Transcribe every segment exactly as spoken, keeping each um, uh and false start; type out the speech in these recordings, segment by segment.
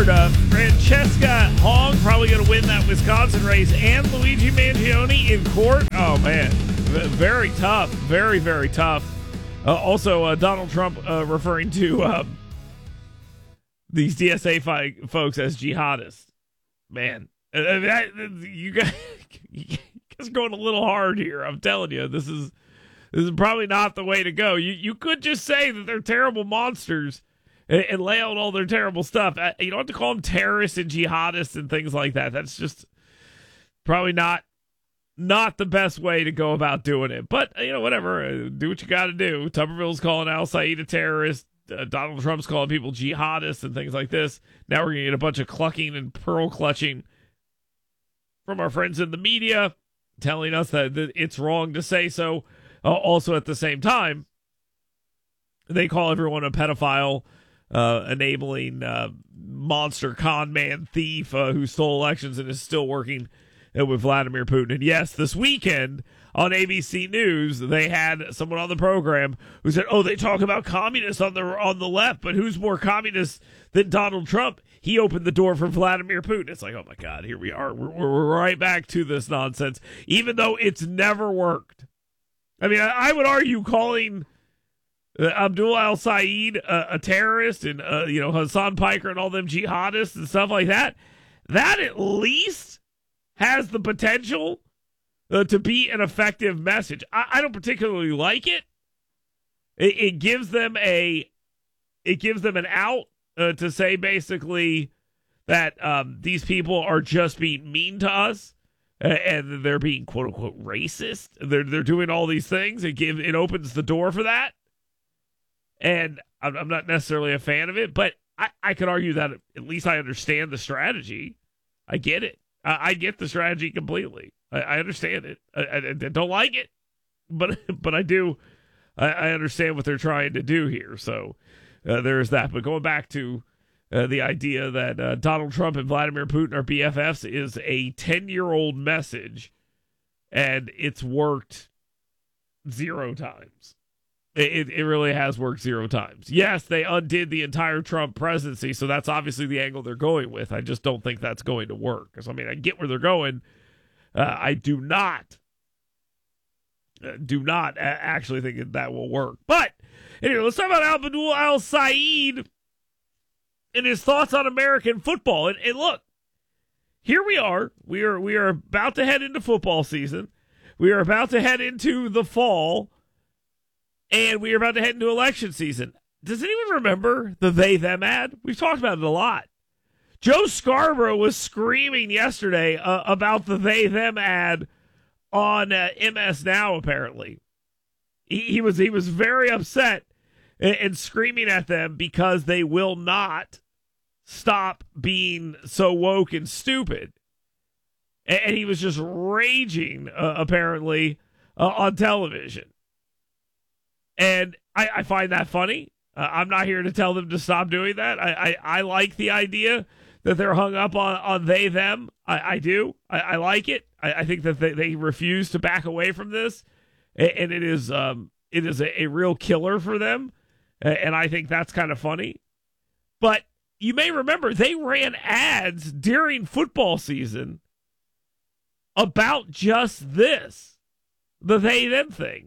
Florida. Francesca Hong probably going to win that Wisconsin race, and Luigi Mangione in court. Oh, man. Very tough. Very, very tough. Uh, also, uh, Donald Trump uh, referring to uh, these D S A fi- folks as jihadists. Man, uh, that, you guys, you guys are going a little hard here. I'm telling you, this is this is probably not the way to go. You you could just say that they're terrible monsters and, and lay out all their terrible stuff. Uh, you don't have to call them terrorists and jihadists and things like that. That's just probably not not the best way to go about doing it. But, you know, whatever. Uh, do what you got to do. Tuberville's calling Al Saeed a terrorist. Uh, Donald Trump's calling people jihadists and things like this. Now we're going to get a bunch of clucking and pearl clutching from our friends in the media telling us that, that it's wrong to say so. Uh, also, at the same time, they call everyone a pedophile, uh, enabling uh, monster con man thief uh, who stole elections and is still working uh, with Vladimir Putin. And yes, this weekend on A B C News, they had someone on the program who said, oh, they talk about communists on the on the left, but who's more communist than Donald Trump? He opened the door for Vladimir Putin. It's like, oh, my God, here we are. We're, we're right back to this nonsense, even though it's never worked. I mean, I, I would argue calling uh, Abdul al-Saeed a, a terrorist and, uh, you know, Hassan Piker and all them jihadists and stuff like that, that at least has the potential uh, to be an effective message. I, I don't particularly like it. It, it gives them a, it gives them an out uh, to say basically that um, these people are just being mean to us uh, and they're being quote unquote racist. They're they're doing all these things. It gives it opens the door for that, and I'm, I'm not necessarily a fan of it, but I, I could argue that at least I understand the strategy. I get it. I, I get the strategy completely. I, I understand it. I, I, I don't like it, but but I do. I, I understand what they're trying to do here. So uh, there's that. But going back to uh, the idea that uh, Donald Trump and Vladimir Putin are B F Fs is a ten-year-old message, and it's worked zero times. It, it really has worked zero times. Yes, they undid the entire Trump presidency, so that's obviously the angle they're going with. I just don't think that's going to work. Because, I mean, I get where they're going. Uh, I do not, uh, do not a- actually think that, that will work. But, anyway, let's talk about Abdul al-Saeed and his thoughts on American football. And, and look, here we are. We are we are about to head into football season. We are about to head into the fall. And we are about to head into election season. Does anyone remember the they them ad? We've talked about it a lot. Joe Scarborough was screaming yesterday uh, about the they them ad on uh, M S Now. Apparently, he, he was he was very upset and, and screaming at them because they will not stop being so woke and stupid. And, and he was just raging uh, apparently uh, on television. And I, I find that funny. Uh, I'm not here to tell them to stop doing that. I, I, I like the idea that they're hung up on, on they, them. I, I do. I, I like it. I, I think that they, they refuse to back away from this. And, and it is um it is a, a real killer for them. And I think that's kind of funny. But you may remember they ran ads during football season about just this, the they, them thing.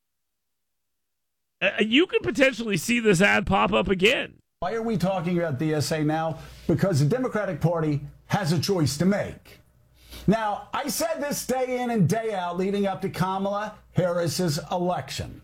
Uh, you could potentially see this ad pop up again. Why are we talking about D S A now? Because the Democratic Party has a choice to make. Now, I said this day in and day out leading up to Kamala Harris's election.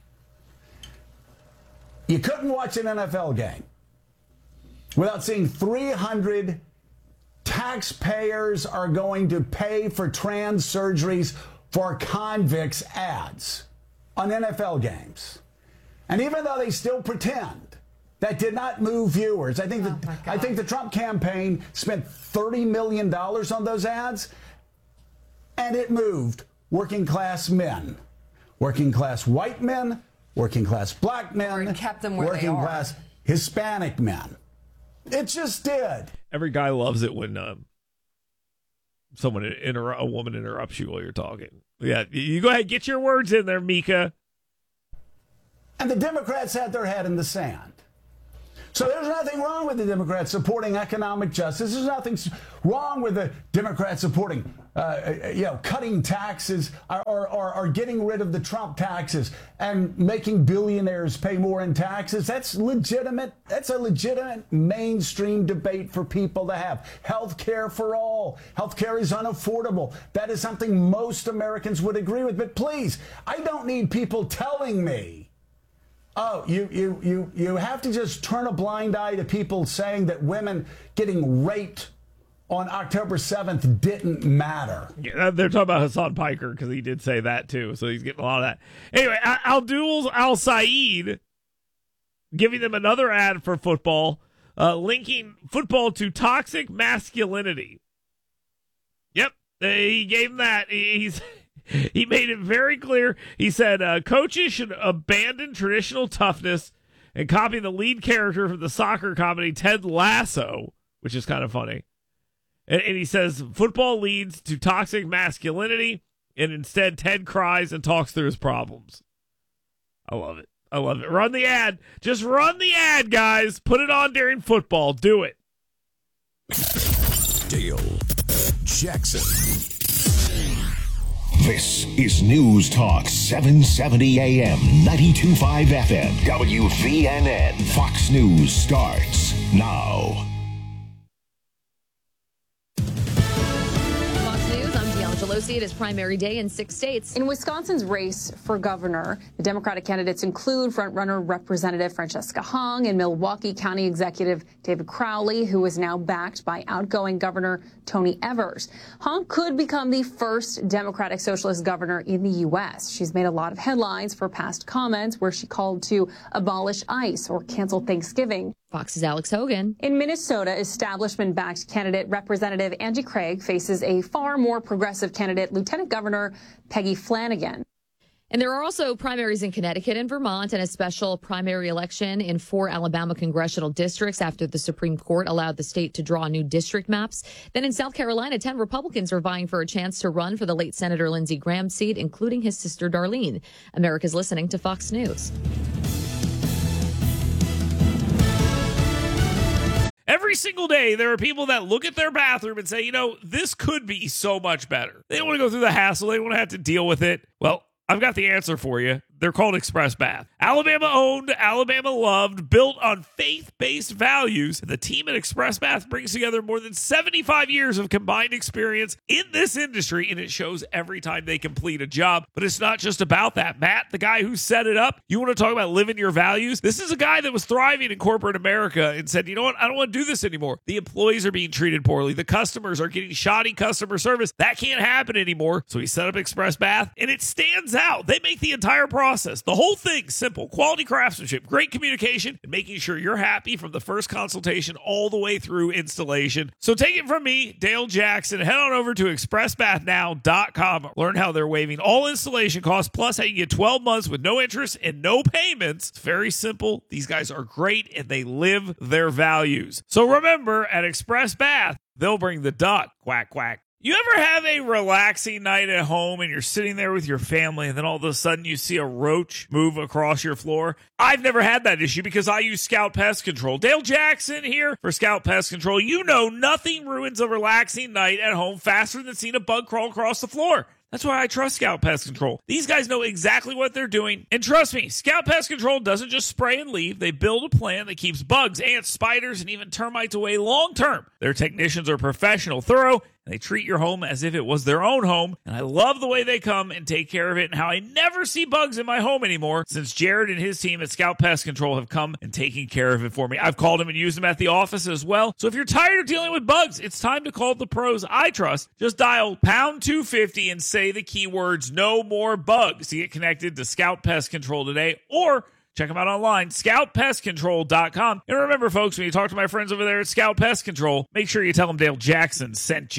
You couldn't watch an N F L game without seeing three hundred taxpayers are going to pay for trans surgeries for convicts ads on N F L games. And even though they still pretend, that did not move viewers. I think oh that I think the Trump campaign spent thirty million dollars on those ads, and it moved working class men, working class white men, working class black men, or it kept them where working they are. class Hispanic men. It just did. Every guy loves it when um, someone inter- a woman interrupts you while you're talking. Yeah, you go ahead, get your words in there, Mika. And the Democrats had their head in the sand. So there's nothing wrong with the Democrats supporting economic justice. There's nothing wrong with the Democrats supporting, uh, you know, cutting taxes or, or, or getting rid of the Trump taxes and making billionaires pay more in taxes. That's legitimate. That's a legitimate mainstream debate for people to have. Health care for all. Health care is unaffordable. That is something most Americans would agree with. But please, I don't need people telling me, oh, you, you, you, you have to just turn a blind eye to people saying that women getting raped on October seventh didn't matter. Yeah, they're talking about Hassan Piker because he did say that too, so he's getting a lot of that. Anyway, Abdul Al-Saeed giving them another ad for football, uh, linking football to toxic masculinity. Yep, he gave him that. He's... He made it very clear. He said uh, coaches should abandon traditional toughness and copy the lead character from the soccer comedy Ted Lasso, which is kind of funny. And, and he says football leads to toxic masculinity, and instead Ted cries and talks through his problems. I love it. I love it. Run the ad. Just run the ad, guys. Put it on during football. Do it. Dale Jackson. This is News Talk seven seventy A M, ninety-two point five F M, W V N N. Fox News starts now. Pelosi, it is primary day in six states. In Wisconsin's race for governor, the Democratic candidates include frontrunner Representative Francesca Hong and Milwaukee County Executive David Crowley, who is now backed by outgoing Governor Tony Evers. Hong could become the first Democratic Socialist governor in the U S. She's made a lot of headlines for past comments where she called to abolish ICE or cancel Thanksgiving. Fox's Alex Hogan. In Minnesota, establishment-backed candidate Representative Angie Craig faces a far more progressive candidate, Lieutenant Governor Peggy Flanagan. And there are also primaries in Connecticut and Vermont and a special primary election in four Alabama congressional districts after the Supreme Court allowed the state to draw new district maps. Then in South Carolina, ten Republicans are vying for a chance to run for the late Senator Lindsey Graham's seat, including his sister Darlene. America's listening to Fox News. Every single day, there are people that look at their bathroom and say, you know, this could be so much better. They don't want to go through the hassle. They don't want to have to deal with it. Well, I've got the answer for you. They're called Express Bath. Alabama owned, Alabama loved, built on faith-based values. The team at Express Bath brings together more than seventy-five years of combined experience in this industry, and it shows every time they complete a job. But it's not just about that. Matt, the guy who set it up, you want to talk about living your values? This is a guy that was thriving in corporate America and said, you know what? I don't want to do this anymore. The employees are being treated poorly. The customers are getting shoddy customer service. That can't happen anymore. So he set up Express Bath, and it stands out. They make the entire process. The whole thing simple. Quality craftsmanship, great communication, and making sure you're happy from the first consultation all the way through installation. So take it from me, Dale Jackson. Head on over to express bath now dot com. Learn how they're waiving all installation costs, plus how you get twelve months with no interest and no payments. It's very simple. These guys are great, and they live their values. So remember, at Express Bath, they'll bring the duck. Quack, quack. You ever have a relaxing night at home and you're sitting there with your family and then all of a sudden you see a roach move across your floor? I've never had that issue because I use Scout Pest Control. Dale Jackson here for Scout Pest Control. You know nothing ruins a relaxing night at home faster than seeing a bug crawl across the floor. That's why I trust Scout Pest Control. These guys know exactly what they're doing. And trust me, Scout Pest Control doesn't just spray and leave. They build a plan that keeps bugs, ants, spiders, and even termites away long term. Their technicians are professional, thorough, and they treat your home as if it was their own home. And I love the way they come and take care of it and how I never see bugs in my home anymore since Jared and his team at Scout Pest Control have come and taken care of it for me. I've called them and used them at the office as well. So if you're tired of dealing with bugs, it's time to call the pros I trust. Just dial pound two fifty and say the keywords no more bugs to get connected to Scout Pest Control today, or check them out online, scout pest control dot com. And remember, folks, when you talk to my friends over there at Scout Pest Control, make sure you tell them Dale Jackson sent you.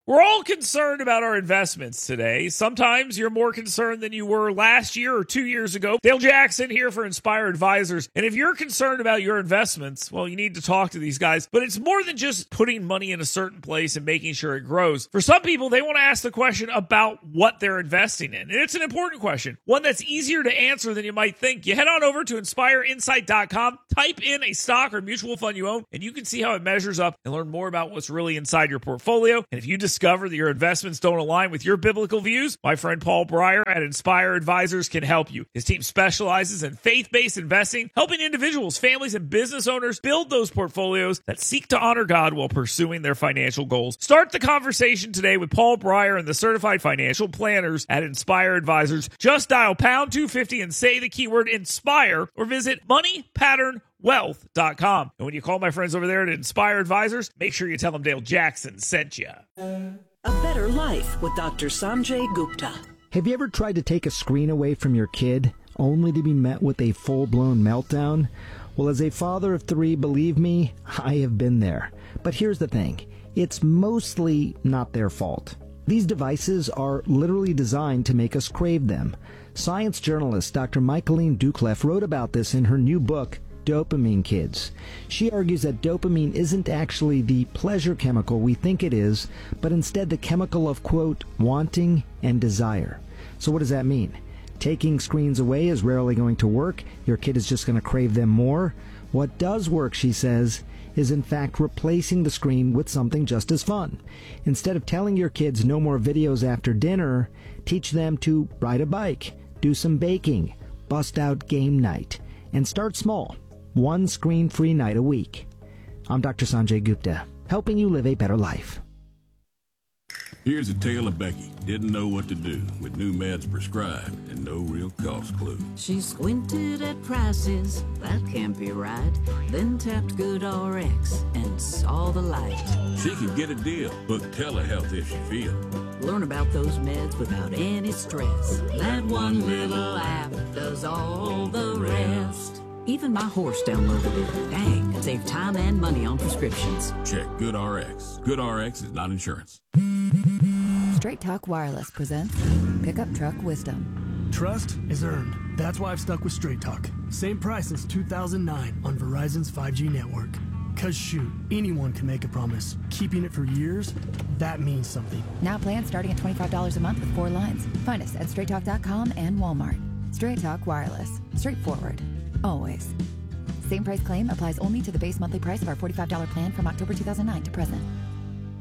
We're all concerned about our investments today. Sometimes you're more concerned than you were last year or two years ago. Dale Jackson here for Inspire Advisors. And if you're concerned about your investments, well, you need to talk to these guys. But it's more than just putting money in a certain place and making sure it grows. For some people, they want to ask the question about what they're investing in. And it's an important question, one that's easier to answer than you might think. You head on over to inspire insight dot com, type in a stock or mutual fund you own, and you can see how it measures up and learn more about what's really inside your portfolio. And if you discover that your investments don't align with your biblical views, my friend Paul Breyer at Inspire Advisors can help you. His team specializes in faith-based investing, helping individuals, families, and business owners build those portfolios that seek to honor God while pursuing their financial goals. Start the conversation today with Paul Breyer and the certified financial planners at Inspire Advisors. Just dial pound two fifty and say the keyword INSPIRE or visit money pattern wealth dot com. And when you call my friends over there at Inspire Advisors, make sure you tell them Dale Jackson sent you. A Better Life with Doctor Sanjay Gupta. Have you ever tried to take a screen away from your kid only to be met with a full-blown meltdown? Well, as a father of three, believe me, I have been there. But here's the thing. It's mostly not their fault. These devices are literally designed to make us crave them. Science journalist Doctor Michaeline Doucleff wrote about this in her new book, Dopamine Kids. She argues that dopamine isn't actually the pleasure chemical we think it is, but instead the chemical of, quote, wanting and desire. So what does that mean? Taking screens away is rarely going to work. Your kid is just going to crave them more. What does work, she says, is in fact replacing the screen with something just as fun. Instead of telling your kids no more videos after dinner, teach them to ride a bike, do some baking, bust out game night, and start small. One screen-free night a week. I'm Doctor Sanjay Gupta, helping you live a better life. Here's a tale of Becky. Didn't know what to do with new meds prescribed and no real cost clue. She squinted at prices, that can't be right. Then tapped GoodRx and saw the light. She could get a deal. Book telehealth if she feel. Learn about those meds without any stress. That one little app does all the rest. Even my horse downloaded it. Dang, save time and money on prescriptions. Check GoodRx. GoodRx is not insurance. Straight Talk Wireless presents Pickup Truck Wisdom. Trust is earned. That's why I've stuck with Straight Talk. Same price since two thousand nine on Verizon's five G network. Cause shoot, anyone can make a promise. Keeping it for years, that means something. Now plans starting at twenty-five dollars a month with four lines. Find us at straight talk dot com and Walmart. Straight Talk Wireless. Straightforward. Always. Same price claim applies only to the base monthly price of our forty-five dollars plan from October two thousand nine to present.